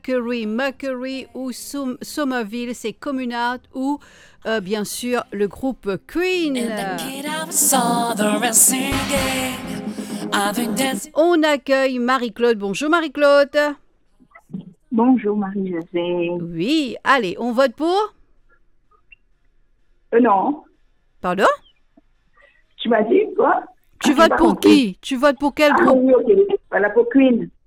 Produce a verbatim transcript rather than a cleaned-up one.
Mercury, Mercury ou Som- Somerville, c'est Communard ou euh, bien sûr le groupe Queen. On accueille Marie-Claude. Bonjour Marie-Claude. Bonjour Marie-Josée. Oui, allez, on vote pour? Euh, non. Pardon? Tu m'as dit quoi? Tu Ah, votes pour compris. qui? Tu votes pour quel Ah groupe? oui, ok. Voilà pour Queen.